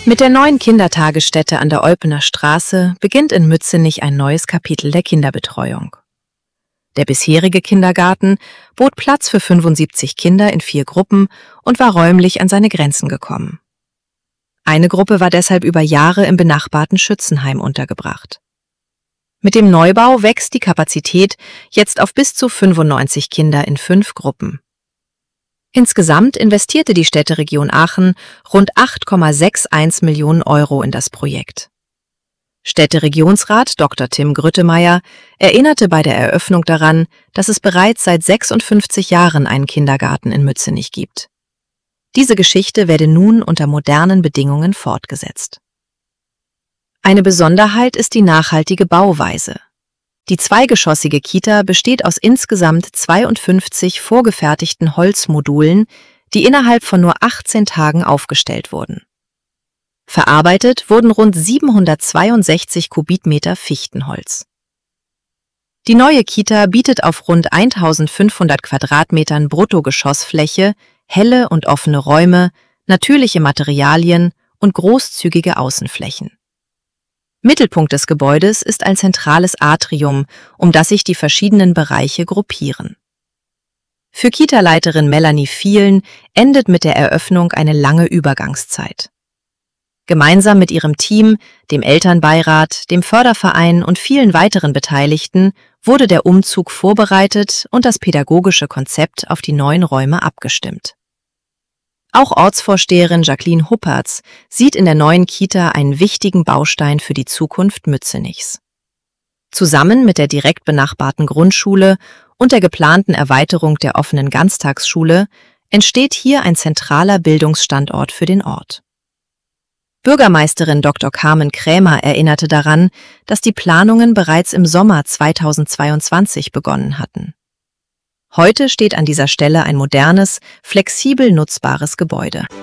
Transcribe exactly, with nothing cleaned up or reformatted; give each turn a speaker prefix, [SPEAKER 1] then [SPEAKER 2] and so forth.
[SPEAKER 1] Mit der neuen Kindertagesstätte an der Eupener Straße beginnt in Mützenich ein neues Kapitel der Kinderbetreuung. Der bisherige Kindergarten bot Platz für fünfundsiebzig Kinder in vier Gruppen und war räumlich an seine Grenzen gekommen. Eine Gruppe war deshalb über Jahre im benachbarten Schützenheim untergebracht. Mit dem Neubau wächst die Kapazität jetzt auf bis zu fünfundneunzig Kinder in fünf Gruppen. Insgesamt investierte die Städteregion Aachen rund acht Komma einundsechzig Millionen Euro in das Projekt. Städteregionsrat Doktor Tim Grüttemeier erinnerte bei der Eröffnung daran, dass es bereits seit sechsundfünfzig Jahren einen Kindergarten in Mützenich gibt. Diese Geschichte werde nun unter modernen Bedingungen fortgesetzt. Eine Besonderheit ist die nachhaltige Bauweise. Die zweigeschossige Kita besteht aus insgesamt zweiundfünfzig vorgefertigten Holzmodulen, die innerhalb von nur achtzehn Tagen aufgestellt wurden. Verarbeitet wurden rund siebenhundertzweiundsechzig Kubikmeter Fichtenholz. Die neue Kita bietet auf rund eintausendfünfhundert Quadratmetern Bruttogeschossfläche helle und offene Räume, natürliche Materialien und großzügige Außenflächen. Mittelpunkt des Gebäudes ist ein zentrales Atrium, um das sich die verschiedenen Bereiche gruppieren. Für Kita-Leiterin Melanie Vielen endet mit der Eröffnung eine lange Übergangszeit. Gemeinsam mit ihrem Team, dem Elternbeirat, dem Förderverein und vielen weiteren Beteiligten wurde der Umzug vorbereitet und das pädagogische Konzept auf die neuen Räume abgestimmt. Auch Ortsvorsteherin Jacqueline Huppertz sieht in der neuen Kita einen wichtigen Baustein für die Zukunft Mützenichs. Zusammen mit der direkt benachbarten Grundschule und der geplanten Erweiterung der offenen Ganztagsschule entsteht hier ein zentraler Bildungsstandort für den Ort. Bürgermeisterin Doktor Carmen Krämer erinnerte daran, dass die Planungen bereits im Sommer zweitausendzweiundzwanzig begonnen hatten. Heute steht an dieser Stelle ein modernes, flexibel nutzbares Gebäude.